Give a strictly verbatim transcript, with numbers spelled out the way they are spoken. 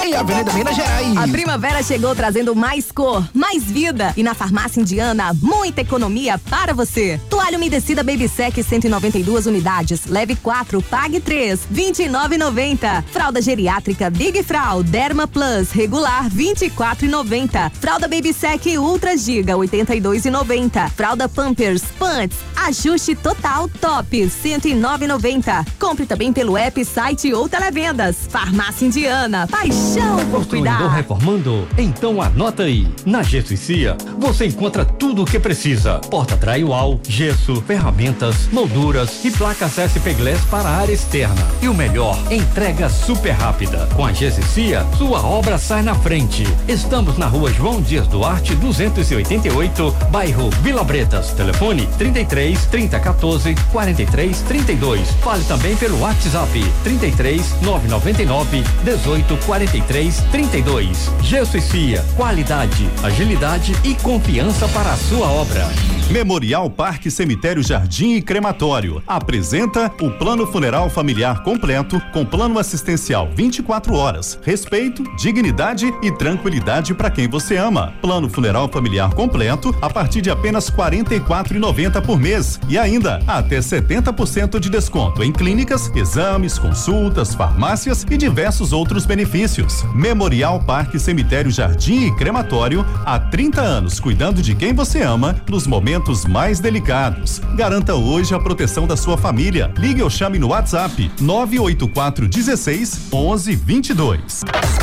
e Avenida Minas Gerais. A primavera chegou trazendo mais cor, mais vida. E na Farmácia Indiana, muita economia para você. Toalha umedecida Babysec cento e noventa e duas unidades. Leve quatro, pague três. vinte e nove e noventa. Fralda geriátrica Big Frau Derma Plus regular vinte e quatro e noventa. Fralda Babysec Ultra Giga oitenta e dois e noventa. Fralda Pampers Pants ajuste total top cento e nove e noventa. Compre também pelo app, site ou televendas. Farmácia Indiana, paixão por cuidar. Construindo ou reformando? Então anota aí. Na Gesso e Cia, você encontra tudo o que precisa. Porta drywall, gesso, ferramentas, molduras e placas S P Glass para a área externa. E o melhor, entrega super rápida. Com a Gesso e Cia, sua obra sai na frente. Estamos na rua João Dias Duarte, duzentos e oitenta e oito, bairro Vila Bretas. Telefone trinta e três, trinta, quatorze, quarenta e três, trinta e dois. Fale também pelo WhatsApp trinta e três, nove nove nove, dezoito, quarenta e três, trinta e dois. Gesso e Cia, qualidade, agilidade e confiança para a sua obra. Memorial Parque Cemitério Jardim e Crematório apresenta o Plano Funeral Familiar Completo com plano assistencial vinte e quatro horas, respeito, dignidade e tranquilidade para quem você ama. Plano Funeral Familiar Completo a partir de apenas quarenta e quatro reais e noventa centavos por mês e ainda até setenta por cento de desconto em clínicas, exames, consultas, farmácias e diversos outros benefícios. Memorial Parque Cemitério Jardim e Crematório há trinta anos cuidando de quem você ama nos momentos mais delicados. Garanta hoje a proteção da sua família. Ligue ou chame no WhatsApp nove oito quatro um seis, onze, vinte e dois.